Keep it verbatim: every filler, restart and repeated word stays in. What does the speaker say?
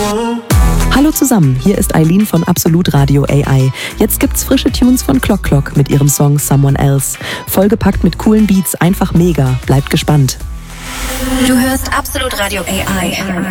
Hallo zusammen, hier ist Eileen von Absolut Radio A I. Jetzt gibt's frische Tunes von Clock Clock mit ihrem Song Someone Else. Vollgepackt mit coolen Beats, einfach mega. Bleibt gespannt. Du hörst Absolut Radio A I.